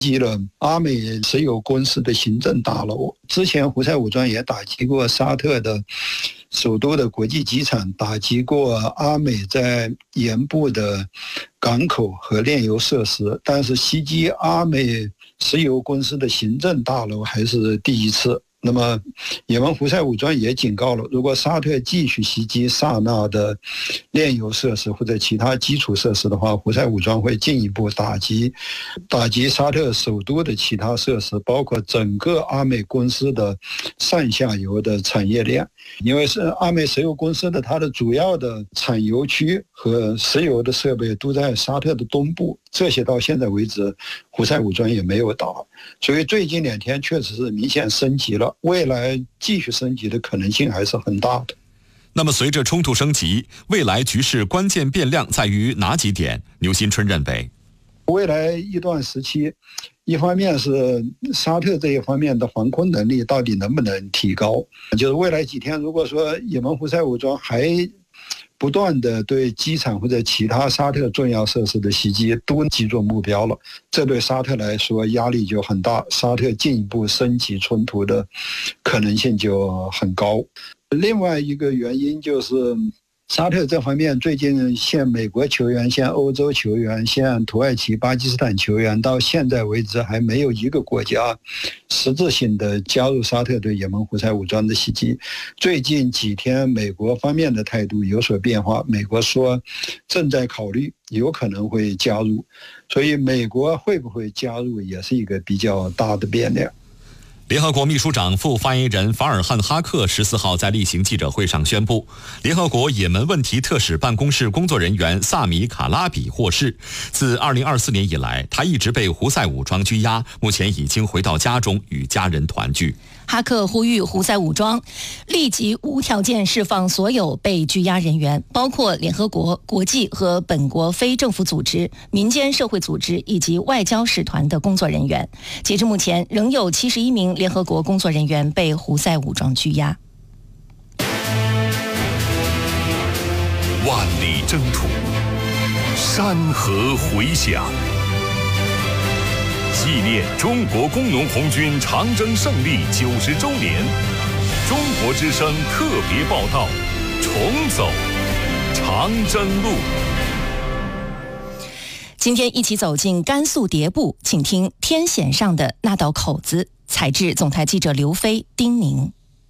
击了阿美石油公司的行政大楼。之前胡塞武装也打击过沙特的首都的国际机场，打击过阿美在沿部的港口和炼油设施，但是袭击阿美石油公司的行政大楼还是第一次。那么也门胡塞武装也警告了，如果沙特继续袭击萨那的炼油设施或者其他基础设施的话，胡塞武装会进一步打击沙特首都的其他设施，包括整个阿美公司的上下游的产业链。因为是阿美石油公司的它的主要的产油区和石油的设备都在沙特的东部，这些到现在为止胡塞武装也没有打，所以最近2天确实是明显升级了，未来继续升级的可能性还是很大的。 那么随着冲突升级，未来局势关键变量在于哪几点？牛新春认为， 未来一段时期，一方面是沙特这一方面的防空能力到底能不能提高，就是未来几天如果说也门胡塞武装还不断的对机场或者其他沙特重要设施的袭击都击中目标了，这对沙特来说压力就很大，沙特进一步升级冲突的可能性就很高。另外一个原因就是沙特这方面最近像美国球员、像欧洲球员、像土耳其、巴基斯坦球员，到现在为止还没有一个国家实质性的加入沙特对也门胡塞武装的袭击。最近几天美国方面的态度有所变化，美国说正在考虑有可能会加入，所以美国会不会加入也是一个比较大的变量。 联合国秘书长副发言人法尔汉哈克14号在例行记者会上宣布，联合国也门问题特使办公室工作人员萨米卡拉比获释。自2024年以来，他一直被胡塞武装拘押，目前已经回到家中与家人团聚。 哈克呼吁胡塞武装立即无条件释放所有被拘押人员，包括联合国、国际和本国非政府组织、民间社会组织以及外交使团的工作人员。截至目前，仍有71名联合国工作人员被胡塞武装拘押。 万里征途，山河回响。纪念中国工农红军长征胜利90周年，中国之声特别报道：重走长征路。 今天一起走进甘肃迭部，请听天险上的那道口子。采制总台记者刘飞叮咛。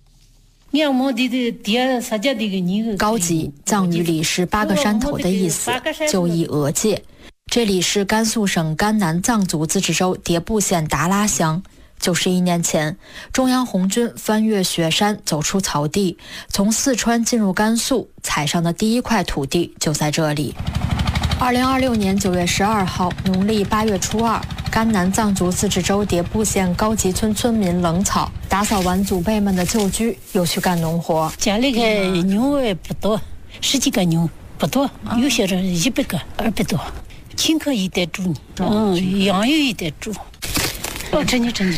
高级藏语里是8个山头的意思，就译额界。这里是甘肃省甘南藏族自治州迭部县达拉乡。91年前，中央红军翻越雪山，走出草地，从四川进入甘肃，踩上的第一块土地就在这里。2026年9月12号，农历8月初2，甘南藏族自治州迭部县高级村村民冷草打扫完祖辈们的旧居，又去干农活。 家里个牛也不多，10几个牛不多，有些人100个、200多。青稞一袋猪呢，羊肉一袋猪。这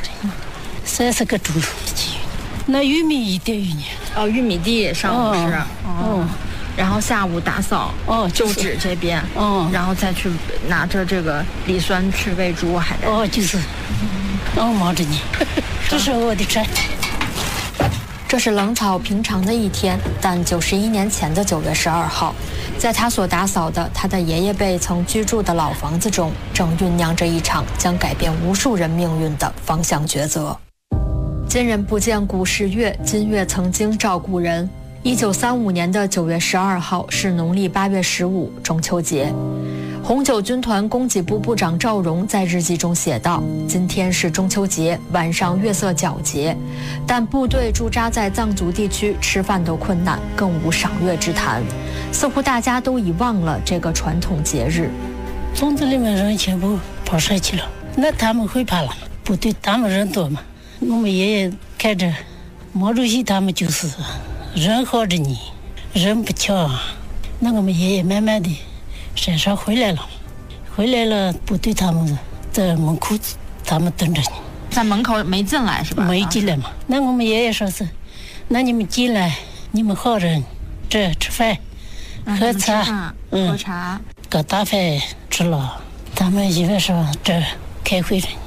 30个猪肉。那玉米一袋玉米。 玉米地上午是。然后下午打扫旧址这边，然后再去拿着这个锂酸去喂猪，还得就是，忙着呢，这是我的车。 这是冷草平常的一天，但91年前的9月12号，在他所打扫的他的爷爷辈曾居住的老房子中，正酝酿着一场将改变无数人命运的方向抉择。今人不见古时月，今月曾经照顾人。1935年的9月12号是农历8月15，中秋节。红九军团供给部部长赵荣在日记中写道：今天是中秋节，晚上月色皎洁，但部队驻扎在藏族地区，吃饭都困难，更无赏月之谈，似乎大家都遗忘了这个传统节日。 村子里面人全部跑社去了，那他们会怕了，部队他们人多嘛。我们爷爷看着毛主席他们就是人好着你，人不巧，那我们爷爷慢慢的山上回来了，部队他们在门口，他们等着你， 在门口没进来是吧？ 没进来嘛。那我们爷爷说是，那你们进来，你们好人，这吃饭，喝茶， 喝茶， 搞大饭吃了，他们以为说这开会